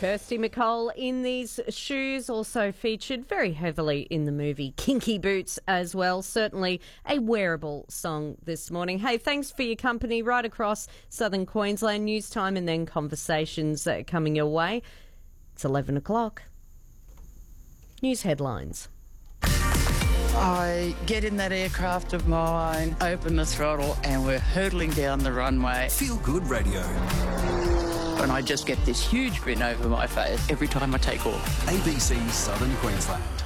Kirsty MacColl in these shoes, also featured very heavily in the movie Kinky Boots as well. Certainly a wearable song this morning. Hey, thanks for your company right across southern Queensland. News time and then conversations coming your way. It's 11 o'clock. News headlines. I get in that aircraft of mine, open the throttle, and we're hurtling down the runway. Feel Good Radio. And I just get this huge grin over my face every time I take off. ABC Southern Queensland.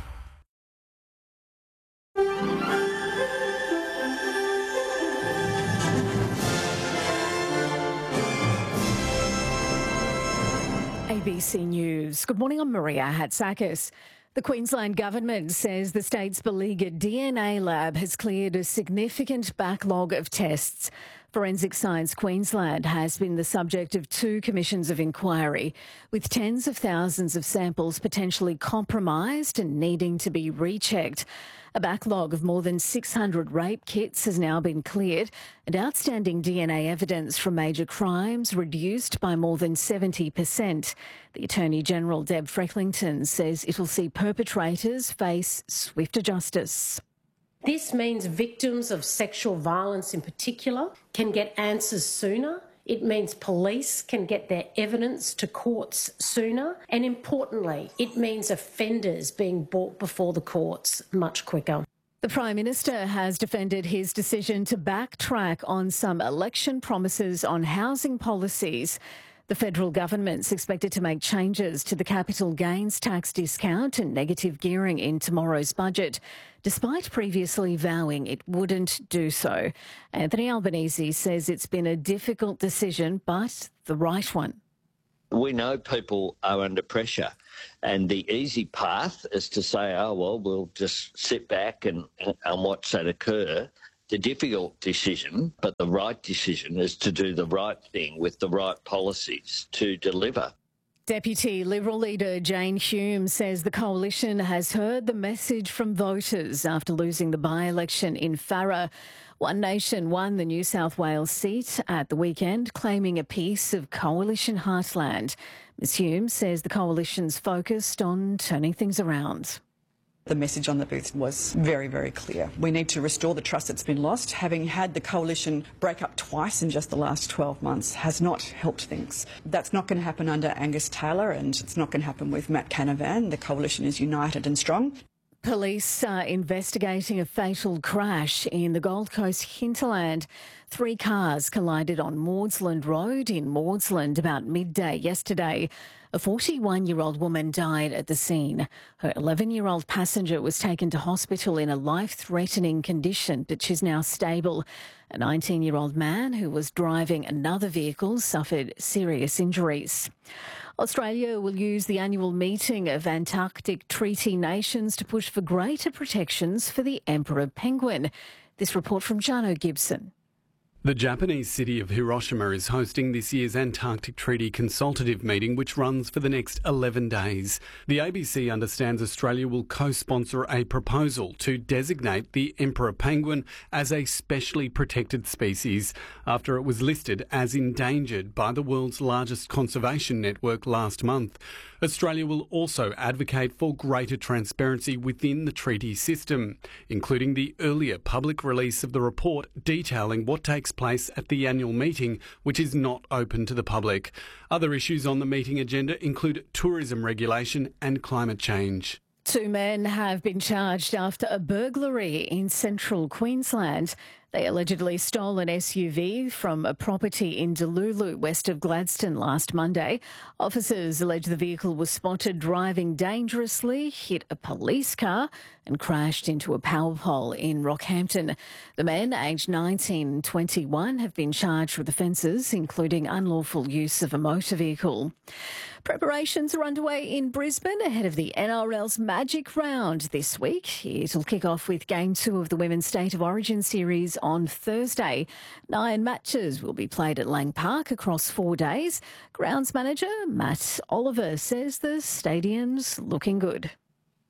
ABC News. Good morning, I'm Maria Hatzakis. The Queensland Government says the state's beleaguered DNA lab has cleared a significant backlog of tests. Forensic Science Queensland has been the subject of 2 commissions of inquiry, with tens of thousands of samples potentially compromised and needing to be rechecked. A backlog of more than 600 rape kits has now been cleared, and outstanding DNA evidence from major crimes reduced by more than 70%. The Attorney-General, Deb Frecklington, says it'll see perpetrators face swifter justice. This means victims of sexual violence in particular can get answers sooner. It means police can get their evidence to courts sooner. And importantly, it means offenders being brought before the courts much quicker. The Prime Minister has defended his decision to backtrack on some election promises on housing policies. The federal government's expected to make changes to the capital gains tax discount and negative gearing in tomorrow's budget, despite previously vowing it wouldn't do so. Anthony Albanese says it's been a difficult decision, but the right one. We know people are under pressure, and the easy path is to say, oh, well, we'll just sit back and watch that occur. The difficult decision, but the right decision, is to do the right thing with the right policies to deliver. Deputy Liberal leader Jane Hume says the coalition has heard the message from voters after losing the by-election in Farrer. One Nation won the New South Wales seat at the weekend, claiming a piece of coalition heartland. Ms Hume says the coalition's focused on turning things around. The message on the booth was very, very clear. We need to restore the trust that's been lost. Having had the coalition break up twice in just the last 12 months has not helped things. That's not going to happen under Angus Taylor, and it's not going to happen with Matt Canavan. The coalition is united and strong. Police are investigating a fatal crash in the Gold Coast hinterland. 3 cars collided on Maudsley Road in Maudsley about midday yesterday. A 41-year-old woman died at the scene. Her 11-year-old passenger was taken to hospital in a life-threatening condition, but she's now stable. A 19-year-old man who was driving another vehicle suffered serious injuries. Australia will use the annual meeting of Antarctic Treaty Nations to push for greater protections for the emperor penguin. This report from Jano Gibson. The Japanese city of Hiroshima is hosting this year's Antarctic Treaty Consultative Meeting, which runs for the next 11 days. The ABC understands Australia will co-sponsor a proposal to designate the emperor penguin as a specially protected species after it was listed as endangered by the world's largest conservation network last month. Australia will also advocate for greater transparency within the treaty system, including the earlier public release of the report detailing what takes place at the annual meeting, which is not open to the public. Other issues on the meeting agenda include tourism regulation and climate change. 2 men have been charged after a burglary in central Queensland. They allegedly stole an SUV from a property in Delulu, west of Gladstone, last Monday. Officers allege the vehicle was spotted driving dangerously, hit a police car and crashed into a power pole in Rockhampton. The men, aged 19 and 21, have been charged with offences, including unlawful use of a motor vehicle. Preparations are underway in Brisbane ahead of the NRL's Magic Round this week. It'll kick off with Game 2 of the Women's State of Origin series on Thursday. 9 matches will be played at Lang Park across 4 days. Grounds manager Matt Oliver says the stadium's looking good.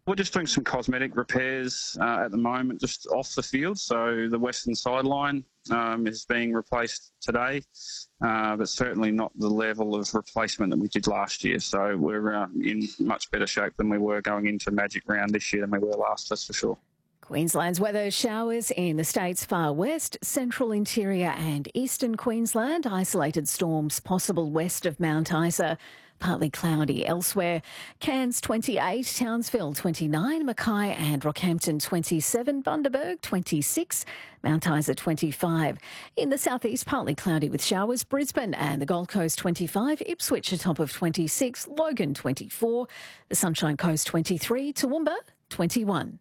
We're just doing some cosmetic repairs at the moment, just off the field. So the western sideline is being replaced today, but certainly not the level of replacement that we did last year. So we're in much better shape than we were going into Magic Round this year than we were last, that's for sure. Queensland's weather: showers in the state's far west, central interior and eastern Queensland. Isolated storms possible west of Mount Isa. Partly cloudy elsewhere. Cairns 28, Townsville 29, Mackay and Rockhampton 27, Bundaberg 26, Mount Isa 25. In the southeast, partly cloudy with showers. Brisbane and the Gold Coast 25, Ipswich a top of 26, Logan 24, the Sunshine Coast 23, Toowoomba 21.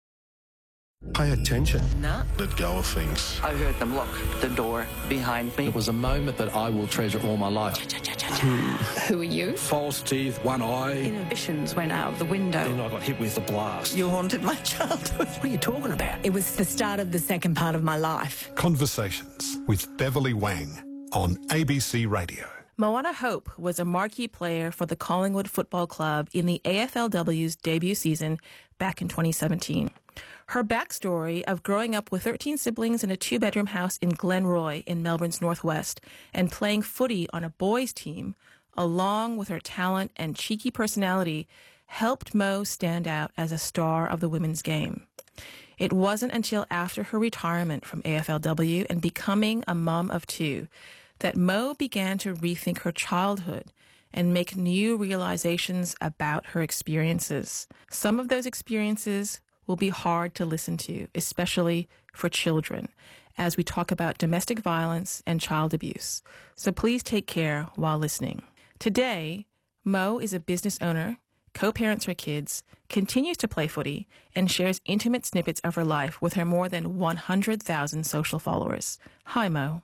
Pay attention. No. Let go of things. I heard them lock the door behind me. It was a moment that I will treasure all my life. Who are you? False teeth, one eye. Inhibitions went out of the window. Then I got hit with a blast. You haunted my childhood. What are you talking about? It was the start of the second part of my life. Conversations with Beverly Wang on ABC Radio. Moana Hope was a marquee player for the Collingwood Football Club in the AFLW's debut season back in 2017. Her backstory of growing up with 13 siblings in a two-bedroom house in Glenroy in Melbourne's northwest and playing footy on a boys' team, along with her talent and cheeky personality, helped Mo stand out as a star of the women's game. It wasn't until after her retirement from AFLW and becoming a mum of two that Mo began to rethink her childhood and make new realizations about her experiences. Some of those experiences will be hard to listen to, especially for children, as we talk about domestic violence and child abuse. So please take care while listening. Today, Mo is a business owner, co-parents her kids, continues to play footy, and shares intimate snippets of her life with her more than 100,000 social followers. Hi, Mo.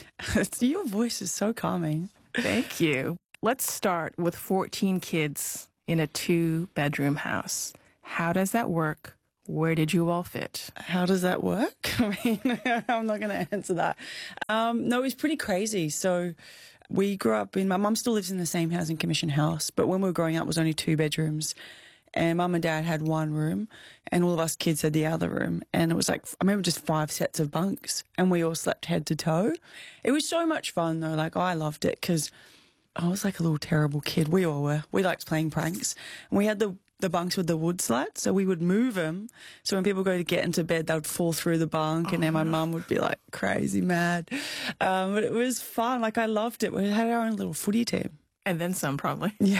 Your voice is so calming. Thank you. Let's start with 14 kids in a two-bedroom house. How does that work? Where did you all fit? How does that work? I mean, I'm not going to answer that. No, it was pretty crazy. So we grew up my mum still lives in the same housing commission house, but when we were growing up, it was only 2 bedrooms. And mum and dad had one room and all of us kids had the other room. And it was like, I remember just 5 sets of bunks and we all slept head to toe. It was so much fun though. Like I loved it because I was like a little terrible kid. We all were. We liked playing pranks. And we had the bunks with the wood slats, so we would move them. So when people go to get into bed, they would fall through the bunk, and then my mum would be like crazy mad. But it was fun. Like I loved it. We had our own little footy team, and then some, probably. Yeah.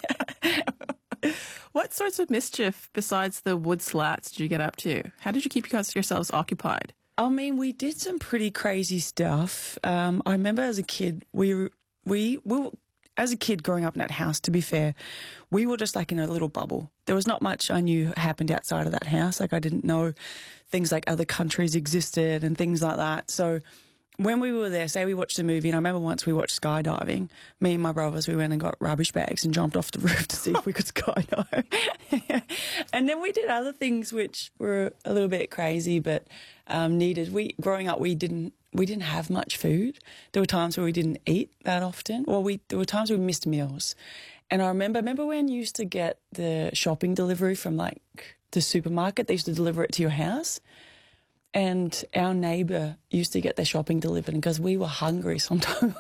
What sorts of mischief besides the wood slats did you get up to? How did you keep yourselves occupied? I mean, we did some pretty crazy stuff. I remember as a kid, we were. As a kid growing up in that house, to be fair, we were just like in a little bubble. There was not much I knew happened outside of that house. Like I didn't know things like other countries existed and things like that. So when we were there, say we watched a movie, and I remember once we watched skydiving, me and my brothers, we went and got rubbish bags and jumped off the roof to see if we could skydive. And then we did other things which were a little bit crazy but needed. Growing up, we didn't have much food. There were times where we didn't eat that often. Or there were times we missed meals. And I remember when you used to get the shopping delivery from like the supermarket, they used to deliver it to your house. And our neighbour used to get their shopping delivered, and because we were hungry, sometimes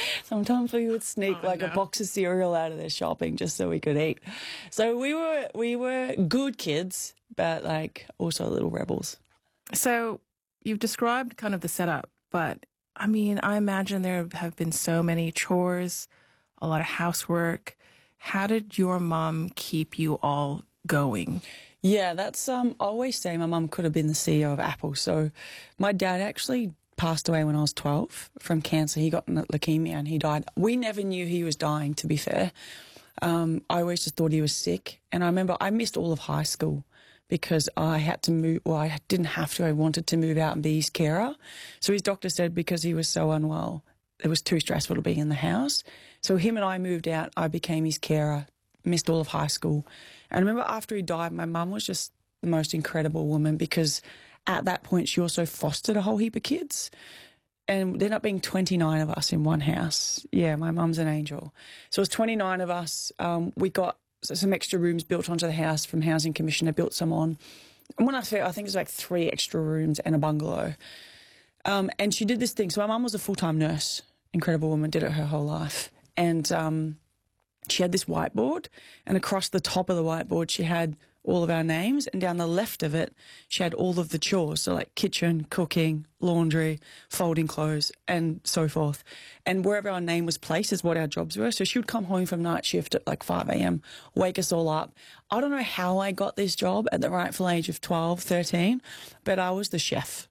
we would sneak a box of cereal out of their shopping just so we could eat. So we were good kids, but like also little rebels. So you've described kind of the setup, but I mean, I imagine there have been so many chores, a lot of housework. How did your mum keep you all going? Yeah, that's I always say my mum could have been the CEO of Apple. So my dad actually passed away when I was 12 from cancer. He got leukemia and he died. We never knew he was dying, to be fair. I always just thought he was sick. And I remember I missed all of high school because I had to move. Well, I didn't have to. I wanted to move out and be his carer. So his doctor said because he was so unwell, it was too stressful to be in the house. So him and I moved out. I became his carer, missed all of high school. And I remember after he died, my mum was just the most incredible woman because at that point she also fostered a whole heap of kids. And there ended up being 29 of us in one house. Yeah, my mum's an angel. So it was 29 of us. We got some extra rooms built onto the house from Housing Commission. I built some on. And when I think it was like 3 extra rooms and a bungalow. And she did this thing. So my mum was a full-time nurse, incredible woman, did it her whole life. And she had this whiteboard, and across the top of the whiteboard she had all of our names, and down the left of it she had all of the chores, so like kitchen, cooking, laundry, folding clothes, and so forth. And wherever our name was placed is what our jobs were. So she would come home from night shift at like 5 a.m, wake us all up. I don't know how I got this job at the rightful age of 12, 13, but I was the chef.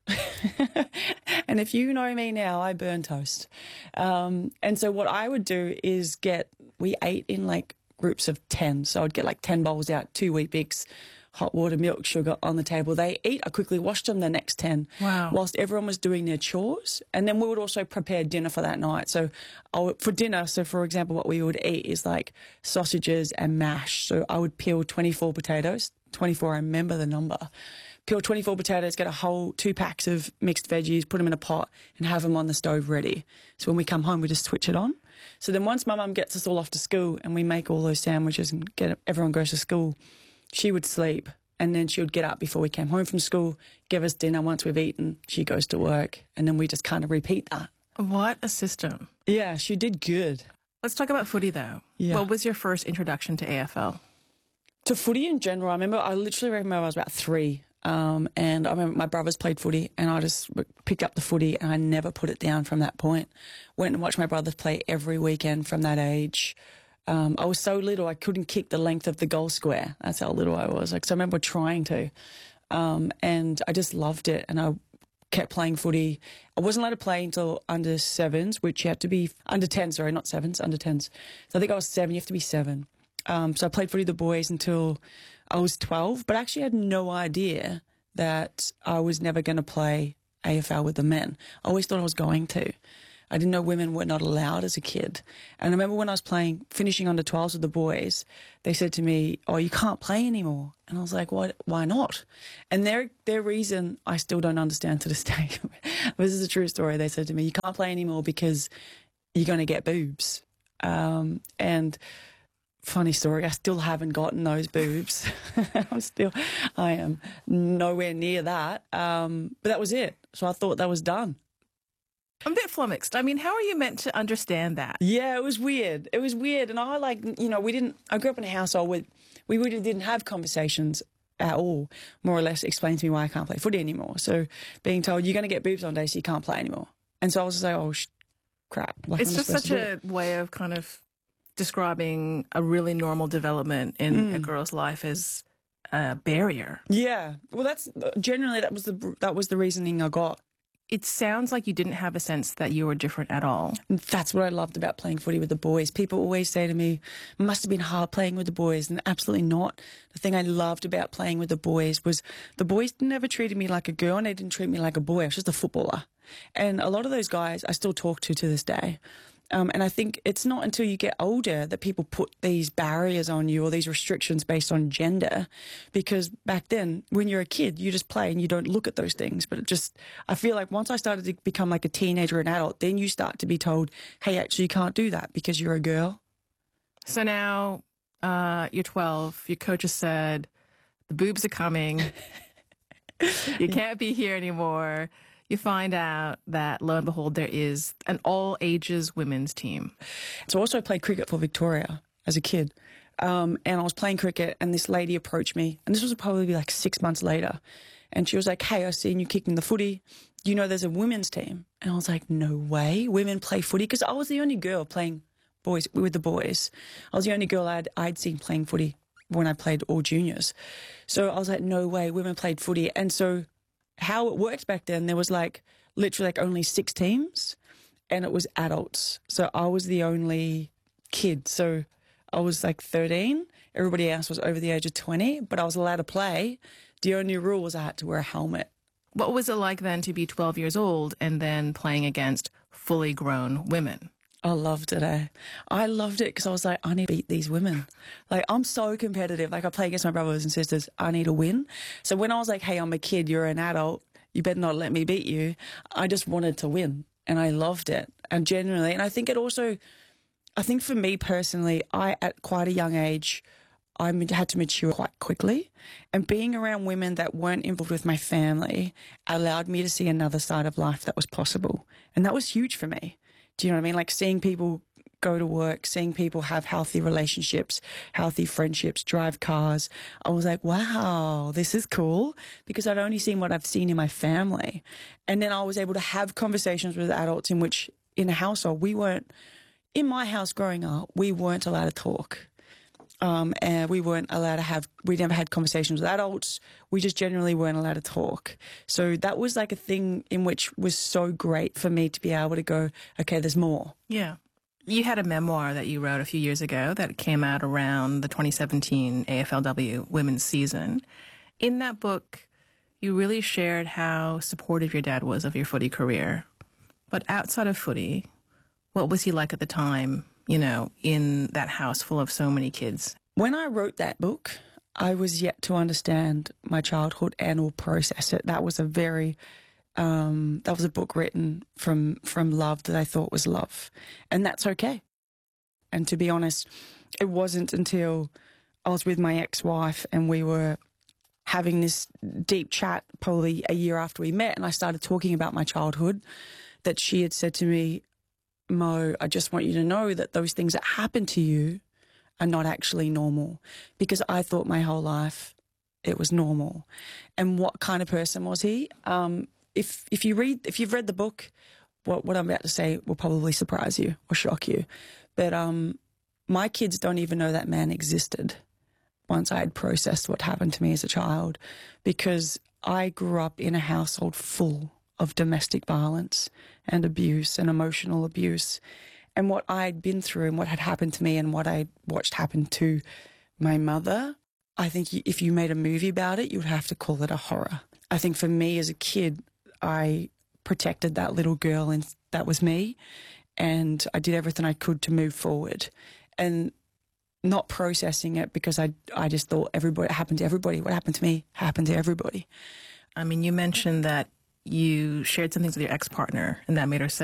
And if you know me now, I burn toast. And so what I would do is we ate in like groups of 10. So I'd get like 10 bowls out, 2 Weet-Bix, hot water, milk, sugar on the table. They eat. I quickly washed them the next 10. Wow. Whilst everyone was doing their chores. And then we would also prepare dinner for that night. So for dinner, so for example, what we would eat is like sausages and mash. So I would peel 24 potatoes. 24, I remember the number. Peel 24 potatoes, get a whole 2 packs of mixed veggies, put them in a pot and have them on the stove ready. So when we come home, we just switch it on. So then once my mum gets us all off to school and we make all those sandwiches and everyone goes to school, she would sleep and then she would get up before we came home from school, give us dinner. Once we've eaten, she goes to work, and then we just kind of repeat that. What a system. Yeah, she did good. Let's talk about footy, though. Yeah. What was your first introduction to AFL? To footy in general, I literally remember I was about 3. And I remember my brothers played footy and I just picked up the footy and I never put it down from that point. Went and watched my brothers play every weekend from that age. I was so little I couldn't kick the length of the goal square. That's how little I was. So I remember trying to. And I just loved it, and I kept playing footy. I wasn't allowed to play until under 7s, which you had to be under 10s, sorry, not 7s, under 10s. So I think I was 7, you have to be 7. So I played footy with the boys until I was 12, but I actually had no idea that I was never going to play AFL with the men. I always thought I was going to. I didn't know women were not allowed as a kid. And I remember when I was finishing under 12s with the boys, they said to me, "Oh, you can't play anymore." And I was like, why not? And their reason I still don't understand to this day. This is a true story. They said to me, "You can't play anymore because you're going to get boobs." And funny story, I still haven't gotten those boobs. I am nowhere near that. But that was it. So I thought that was done. I'm a bit flummoxed. I mean, how are you meant to understand that? Yeah, it was weird. It was weird. And I I grew up in a household where we really didn't have conversations at all, more or less explain to me why I can't play footy anymore. So being told, you're going to get boobs one day, so you can't play anymore. And so I was just like, oh, crap. Like, it's just such a way of kind of describing a really normal development in a girl's life as a barrier. Yeah. Well, that was the reasoning I got. It sounds like you didn't have a sense that you were different at all. That's what I loved about playing footy with the boys. People always say to me, it must have been hard playing with the boys, and absolutely not. The thing I loved about playing with the boys was the boys never treated me like a girl and they didn't treat me like a boy. I was just a footballer. And a lot of those guys I still talk to this day. And I think it's not until you get older that people put these barriers on you or these restrictions based on gender, because back then when you're a kid, you just play and you don't look at those things. But I feel like once I started to become like a teenager and adult, then you start to be told, hey, actually you can't do that because you're a girl. So now you're 12, your coach has said, the boobs are coming, you can't be here anymore. You find out that, lo and behold, there is an all-ages women's team. So I also played cricket for Victoria as a kid. And I was playing cricket and this lady approached me. And this was probably like 6 months later. And she was like, hey, I've seen you kicking the footy. You know there's a women's team. And I was like, no way. Women play footy? Because I was the only girl playing with the boys. I was the only girl I'd seen playing footy when I played all juniors. So I was like, no way. Women played footy. And so how it worked back then, there was like literally like only 6 teams and it was adults. So I was the only kid. So I was like 13. Everybody else was over the age of 20, but I was allowed to play. The only rule was I had to wear a helmet. What was it like then to be 12 years old and then playing against fully grown women? I loved it, I loved it because I was like, I need to beat these women. Like, I'm so competitive. Like, I play against my brothers and sisters. I need to win. So when I was like, hey, I'm a kid, you're an adult, you better not let me beat you, I just wanted to win. And I loved it. And genuinely, and I think for me personally, at quite a young age, I had to mature quite quickly. And being around women that weren't involved with my family allowed me to see another side of life that was possible. And that was huge for me. Do you know what I mean? Like seeing people go to work, seeing people have healthy relationships, healthy friendships, drive cars. I was like, wow, this is cool, because I'd only seen what I've seen in my family. And then I was able to have conversations with adults in which, in a household, in my house growing up, we weren't allowed to talk. And we never had conversations with adults. We just generally weren't allowed to talk. So that was like a thing in which was so great for me to be able to go, okay, there's more. Yeah. You had a memoir that you wrote a few years ago that came out around the 2017 AFLW women's season. In that book, you really shared how supportive your dad was of your footy career. But outside of footy, what was he like at the time, you know, in that house full of so many kids? When I wrote that book, I was yet to understand my childhood and or process it. That was a book written from love that I thought was love. And that's okay. And to be honest, it wasn't until I was with my ex-wife and we were having this deep chat probably a year after we met, and I started talking about my childhood, that she had said to me, Mo, I just want you to know that those things that happen to you are not actually normal, because I thought my whole life it was normal. And what kind of person was he? If you've read the book, what I'm about to say will probably surprise you or shock you. But my kids don't even know that man existed once I had processed what happened to me as a child, because I grew up in a household full of domestic violence and abuse and emotional abuse. And what I'd been through and what had happened to me and what I watched happen to my mother, I think if you made a movie about it, you would have to call it a horror. I think for me as a kid, I protected that little girl, and that was me. And I did everything I could to move forward, and not processing it, because I just thought it happened to everybody. What happened to me happened to everybody. I mean, you mentioned that you shared some things with your ex-partner and that made her sad.